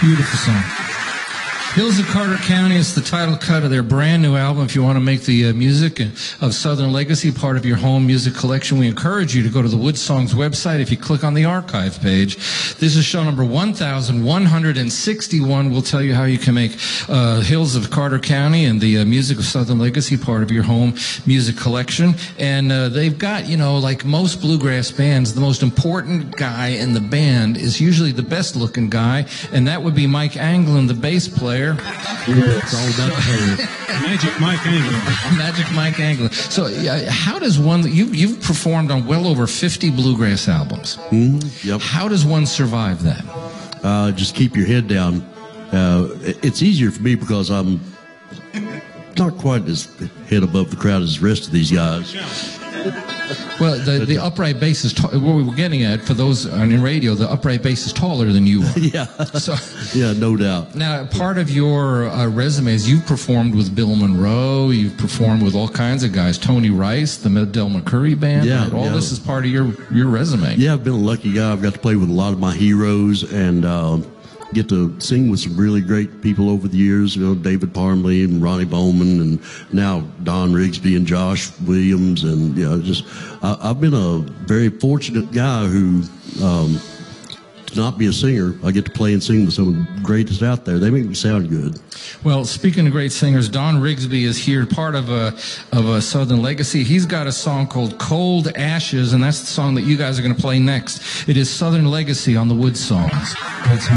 Beautiful song. Hills of Carter County is the title cut of their brand new album. If you want to make the music of Southern Legacy part of your home music collection, we encourage you to go to the Wood Songs website. If you click on the archive page, this is show number 1161. We'll tell you how you can make Hills of Carter County and the music of Southern Legacy part of your home music collection. And they've got, you know, like most bluegrass bands, the most important guy in the band is usually the best looking guy, and that would be Mike Anglin, the bass player. Yeah, it's all about the Magic Mike Anglin. Magic Mike Anglin. So, how does one? You've performed on well over 50 bluegrass albums. Yep. How does one survive that? Just keep your head down. It's easier for me because I'm not quite as head above the crowd as the rest of these guys. Well, the upright bass is what we were getting at for those on radio. The upright bass is taller than you are. Yeah. So, yeah, no doubt. Now, part of your resume is you've performed with Bill Monroe. You've performed with all kinds of guys. Tony Rice, the Del McCurry Band. Yeah, right? All this is part of your resume. Yeah, I've been a lucky guy. I've got to play with a lot of my heroes and get to sing with some really great people over the years. You know, David Parmley and Ronnie Bowman, and now Don Rigsby and Josh Williams, and you know, just I've been a very fortunate guy who. To not be a singer, I get to play and sing with some of the greatest out there. They make me sound good. Well, speaking of great singers, Don Rigsby is here, part of a Southern Legacy. He's got a song called Cold Ashes, and that's the song that you guys are going to play next. It is Southern Legacy on the Wood Songs.